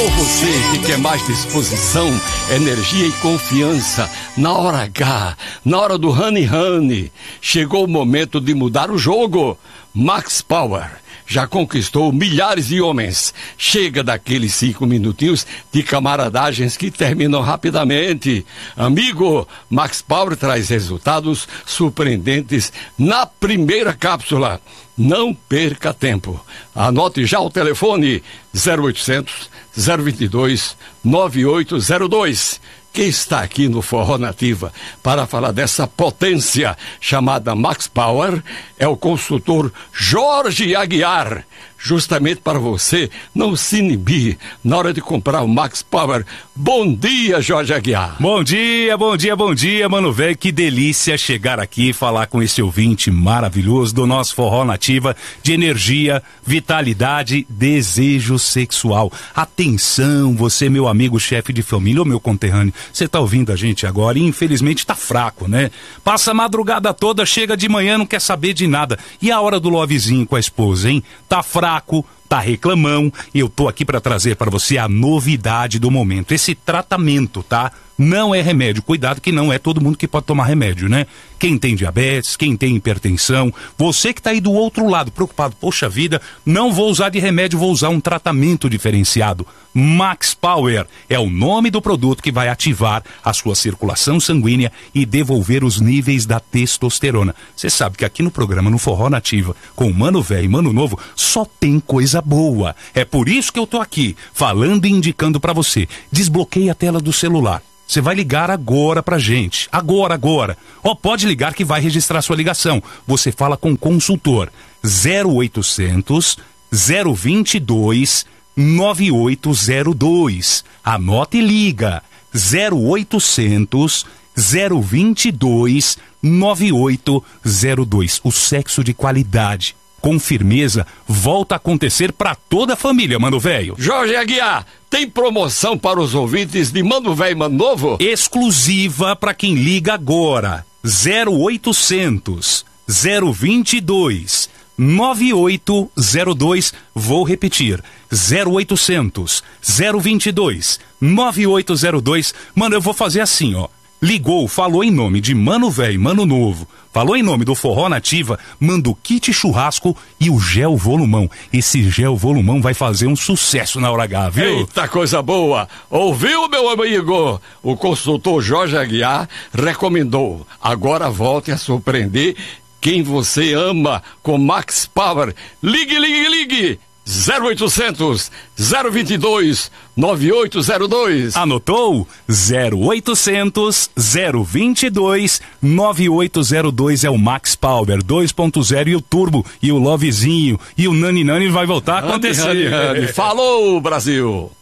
Você que quer mais disposição, energia e confiança na hora H, na hora do honey, chegou o momento de mudar o jogo. Max Power já conquistou milhares de homens. Chega daqueles 5 minutinhos de camaradagens que terminam rapidamente. Amigo, Max Power traz resultados surpreendentes na primeira cápsula. Não perca tempo. Anote já o telefone 0800 022 9802. Quem está aqui no Forró Nativa para falar dessa potência chamada Max Power é o consultor Jorge Aguiar. Justamente para você não se inibir na hora de comprar o Max Power. Bom dia, Jorge Aguiar. Bom dia, mano velho. Que delícia chegar aqui e falar com esse ouvinte maravilhoso do nosso Forró Nativa de energia, vitalidade, desejo sexual. Atenção, você, meu amigo chefe de família ou meu conterrâneo, você tá ouvindo a gente agora e infelizmente tá fraco, né? Passa a madrugada toda, chega de manhã, não quer saber de nada. E a hora do lovezinho com a esposa, hein? Tá fraco, tá reclamão, e eu tô aqui para trazer para você a novidade do momento. Esse tratamento, tá? Não é remédio. Cuidado que não é todo mundo que pode tomar remédio, né? Quem tem diabetes, quem tem hipertensão, você que tá aí do outro lado, preocupado, poxa vida, não vou usar de remédio, vou usar um tratamento diferenciado. Max Power é o nome do produto que vai ativar a sua circulação sanguínea e devolver os níveis da testosterona. Você sabe que aqui no programa, no Forró Nativa, com o Mano Velho e Mano Novo, só tem coisa boa. É por isso que eu tô aqui, falando e indicando para você. Desbloqueie a tela do celular. Você vai ligar agora pra gente. Agora. Ó, pode ligar que vai registrar sua ligação. Você fala com o consultor. 0800 022 9802. Anota e liga. 0800 022 9802. O sexo de qualidade, com firmeza, volta a acontecer para toda a família, Mano Velho. Jorge Aguiar, tem promoção para os ouvintes de Mano Velho e Mano Novo? Exclusiva para quem liga agora. 0800 022 9802. Vou repetir. 0800 022 9802. Mano, eu vou fazer assim, ó. Ligou, falou em nome de Mano Velho, Mano Novo, falou em nome do Forró Nativa, manda o kit churrasco e o gel volumão. Esse gel volumão vai fazer um sucesso na hora H, viu? Eita, coisa boa! Ouviu, meu amigo? O consultor Jorge Aguiar recomendou. Agora volte a surpreender quem você ama com Max Power. Ligue! 0800 022 9802. Anotou? 0800 022 9802 é o Max Power 2.0 e o Turbo e o Lovezinho e o Nani vai voltar a acontecer. Falou, Brasil!